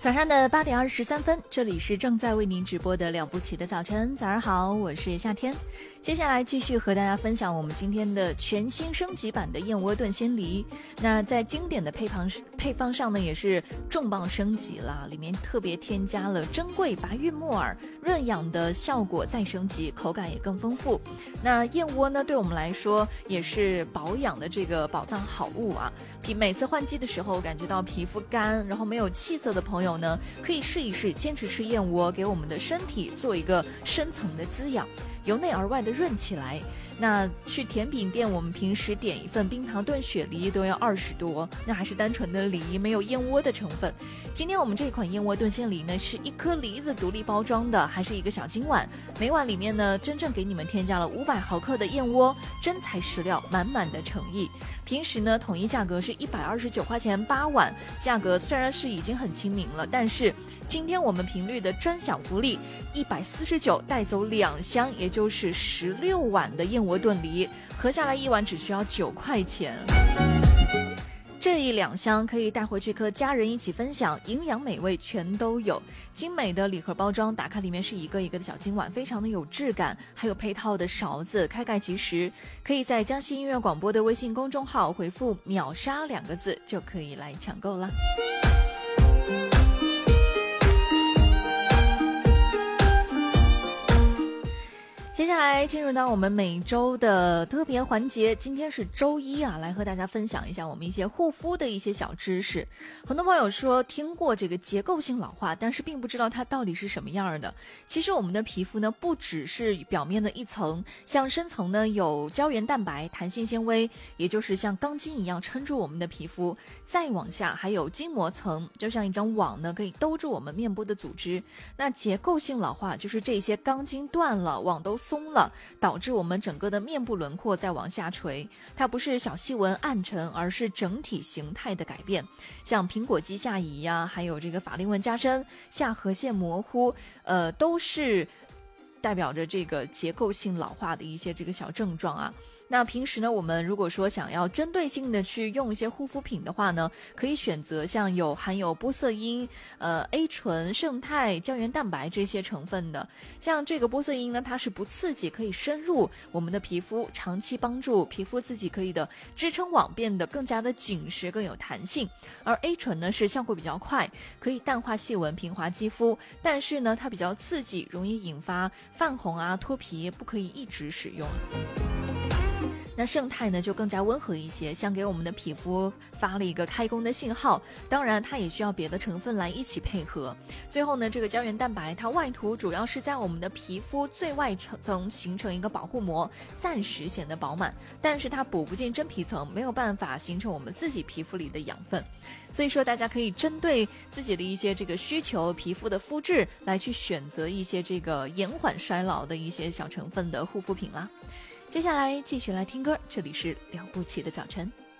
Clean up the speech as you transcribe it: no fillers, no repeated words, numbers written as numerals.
早上的8:23，这里是正在为您直播的了不起的早晨。早上好，我是夏天。接下来继续和大家分享我们今天的全新升级版的燕窝炖鲜梨。那在经典的配方上呢，也是重磅升级了，里面特别添加了珍贵白玉木耳，润养的效果再升级，口感也更丰富。那燕窝呢，对我们来说也是保养的这个宝藏好物啊。每次换季的时候感觉到皮肤干，然后没有气色的朋友呢，可以试一试，坚持吃燕窝，给我们的身体做一个深层的滋养，由内而外的润起来。那去甜品店，我们平时点一份冰糖炖雪梨都要20多，那还是单纯的梨，没有燕窝的成分。今天我们这款燕窝炖鲜梨呢，是一颗梨子独立包装的，还是一个小金碗，每碗里面呢，真正给你们添加了500毫克的燕窝，真材实料，满满的诚意。平时呢，统一价格是129块钱8碗，价格虽然是已经很亲民了，但是今天我们频率的专享福利，149带走2箱，也就是16碗的燕窝炖梨，合下来一碗只需要9块钱。这2箱可以带回去和家人一起分享，营养美味全都有。精美的礼盒包装，打开里面是一个一个的小金碗，非常的有质感，还有配套的勺子，开盖即食。可以在江西音乐广播的微信公众号回复秒杀2个字就可以来抢购了。接下来进入到我们每周的特别环节，今天是周一啊，来和大家分享一下我们一些护肤的一些小知识。很多朋友说听过这个结构性老化，但是并不知道它到底是什么样的。其实我们的皮肤呢，不只是表面的一层，像深层呢有胶原蛋白、弹性纤维，也就是像钢筋一样撑住我们的皮肤，再往下还有筋膜层，就像一张网呢，可以兜住我们面部的组织。那结构性老化就是这些钢筋断了，网都松了，导致我们整个的面部轮廓在往下垂。它不是小细纹暗沉，而是整体形态的改变，像苹果肌下移呀，还有这个法令纹加深、下颌线模糊，都是代表着这个结构性老化的一些这个小症状啊。那平时呢，我们如果说想要针对性的去用一些护肤品的话呢，可以选择像含有玻色因、A 醇、胜肽、胶原蛋白这些成分的。像这个玻色因呢，它是不刺激，可以深入我们的皮肤，长期帮助皮肤自己可以的支撑网变得更加的紧实，更有弹性。而 A 醇呢是效果比较快，可以淡化细纹，平滑肌肤，但是呢它比较刺激，容易引发泛红啊、脱皮，不可以一直使用。那胜肽呢就更加温和一些，像给我们的皮肤发了一个开工的信号，当然它也需要别的成分来一起配合。最后呢，这个胶原蛋白它外涂主要是在我们的皮肤最外层形成一个保护膜，暂时显得饱满，但是它补不进真皮层，没有办法形成我们自己皮肤里的养分。所以说大家可以针对自己的一些这个需求，皮肤的肤质来去选择一些这个延缓衰老的一些小成分的护肤品啦。接下来继续来听歌，这里是了不起的早晨。